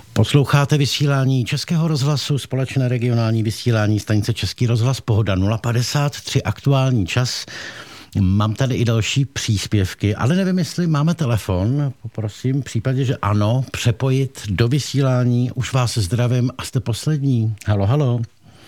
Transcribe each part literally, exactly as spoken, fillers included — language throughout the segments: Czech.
Posloucháte vysílání Českého rozhlasu, společné regionální vysílání stanice Český rozhlas, Pohoda nula padesát tři, aktuální čas. Mám tady i další příspěvky, ale nevím, jestli máme telefon. Poprosím, v případě, že ano, přepojit do vysílání. Už vás zdravím a jste poslední. Halo, halo.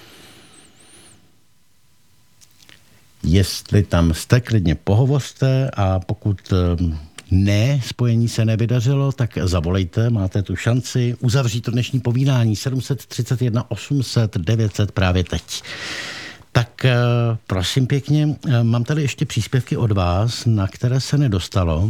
Jestli tam jste, klidně pohovořte, a pokud ne, spojení se nevydařilo, tak zavolejte, máte tu šanci uzavřít to dnešní povídání sedm set třicet jedna osm set devět set právě teď. Tak prosím pěkně, mám tady ještě příspěvky od vás, na které se nedostalo.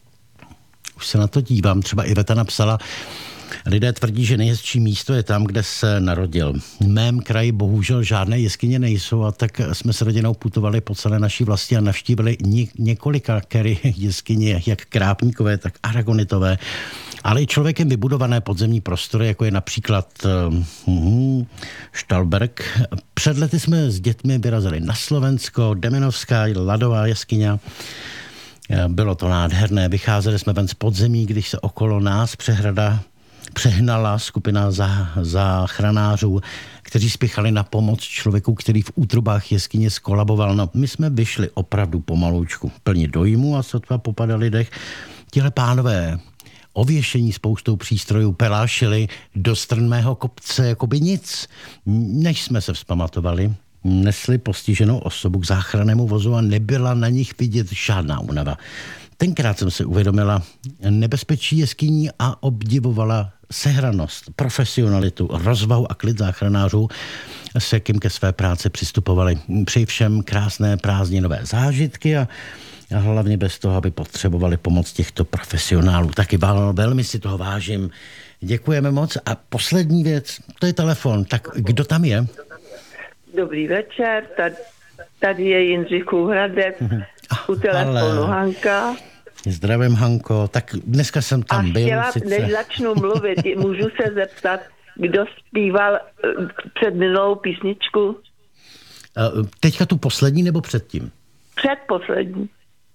Už se na to dívám, třeba Iveta napsala: lidé tvrdí, že nejhezčí místo je tam, kde se narodil. V mém kraji bohužel žádné jeskyně nejsou, a tak jsme s rodinou putovali po celé naší vlasti a navštívili ně- několika kery jeskyně, jak Krápníkové, tak Aragonitové, ale i člověkem vybudované podzemní prostory, jako je například uh, Štalberg. Před lety jsme s dětmi vyrazili na Slovensko, Demenovská, Ladová jeskyně. Bylo to nádherné, vycházeli jsme ven z podzemí, když se okolo nás přehrada přehnala skupina zá, záchranářů, kteří spěchali na pomoc člověku, který v útrobách jeskyně skolaboval. No, my jsme vyšli opravdu pomaloučku, plně dojmu, a sotva popadali dech. Tihle pánové ověšení spoustou přístrojů pelášili do strnmého kopce jako by nic. Než jsme se vzpamatovali, nesli postiženou osobu k záchrannému vozu a nebyla na nich vidět žádná únava. Tenkrát jsem si uvědomila nebezpečí jeskyní a obdivovala sehranost, profesionalitu, rozvahu a klid záchranářů, s jakým ke své práci přistupovali. Přeji všem krásné prázdninové zážitky a a hlavně bez toho, aby potřebovali pomoc těchto profesionálů. Taky velmi si toho vážím. Děkujeme moc. A poslední věc, to je telefon. Tak kdo tam je? Dobrý večer, tady, tady je Jindřich Úhradec, u telefonu ale... Hanka. Zdravím, Hanko. Tak dneska jsem tam a byl. Chtěla, sice... než začnu mluvit, můžu se zeptat, kdo zpíval před minulou písničku? Teďka tu poslední nebo předtím? Předposlední.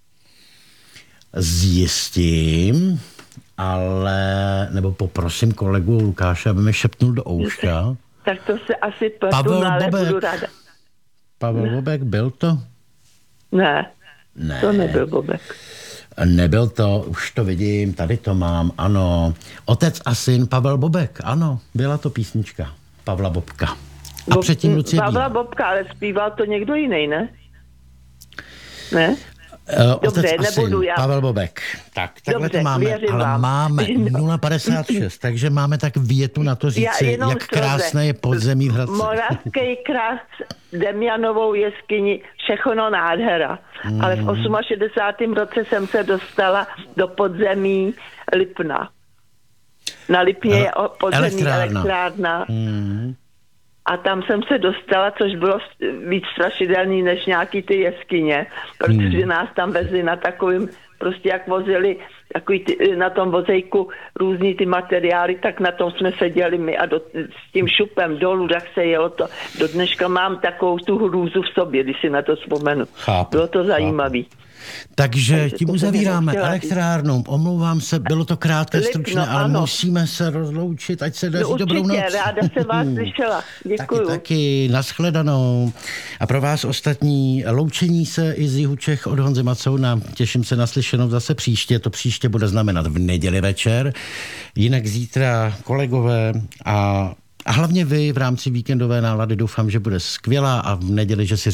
Zjistím, ale, nebo poprosím kolegu Lukáše, aby mi šepnul do ouška. Tak to se asi pletu, Pavel ale Bobek. budu ráda. Pavel ne. Bobek, byl to? Ne, ne, to nebyl Bobek. Nebyl to, už to vidím, tady to mám, ano. Otec a syn Pavel Bobek, ano, byla to písnička Pavla Bobka. A Bob, předtím Lucie Pavla Bílá. Bobka, ale zpíval to někdo jiný, ne? Ne? Uh, otec Dobře, a syn, nebudu já. Pavel Bobek. Tak, takhle Dobře, to máme, ale vám. máme No. nula padesát šest, takže máme tak větu na to říci, jak krásné je podzemí v Hradci. Moravský krás, Demjanovou jeskyni, všechno nádhera. Hmm. Ale v šedesátém osmém roce jsem se dostala do podzemí Lipna. Na Lipně je podzemní elektrárna. elektrárna. Hmm. A tam jsem se dostala, což bylo víc strašidelný než nějaký ty jeskyně, protože hmm. nás tam vezli na takovým, prostě jak vozili takový ty, na tom vozejku různý ty materiály, tak na tom jsme seděli my a do, s tím šupem dolů, tak se jelo to. Do dneška mám takovou tu hrůzu v sobě, když si na to vzpomenu. Chápu, bylo to zajímavé. Takže, Takže tím uzavíráme elektrárnu. Omlouvám se, bylo to krátké, Lipno, stručné, ale ano. Musíme se rozloučit, ať se daří. No, dobrou noc. Ráda se vás slyšela. Děkuju. Taky, taky, nashledanou. A pro vás ostatní loučení se i z jihu Čech od Honzy Macouna. Těším se na slyšenou zase příště. To příště bude znamenat v neděli večer. Jinak zítra kolegové a, a hlavně vy v rámci víkendové nálady doufám, že bude skvělá, a v neděli, že si